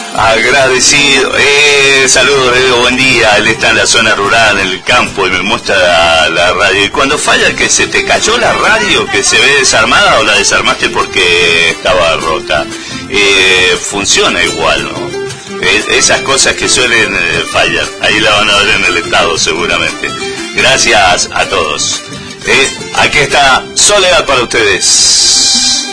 Agradecido. Saludos, le digo buen día. Él está en la zona rural, en el campo, y me muestra la radio. Y cuando falla que se te cayó la radio, que se ve desarmada, o la desarmaste porque estaba rota, funciona igual, ¿no? Esas cosas que suelen fallar. Ahí la van a ver en el estado seguramente. Gracias a todos. Aquí está Soledad para ustedes.